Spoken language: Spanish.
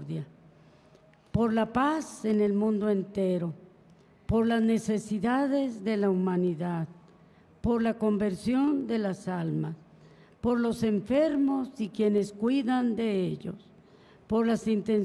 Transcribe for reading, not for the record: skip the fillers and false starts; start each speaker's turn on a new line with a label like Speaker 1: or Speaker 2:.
Speaker 1: misericordia, por la paz en el mundo entero, por las necesidades de la humanidad, por la conversión de las almas, por los enfermos y quienes cuidan de ellos, por las intenciones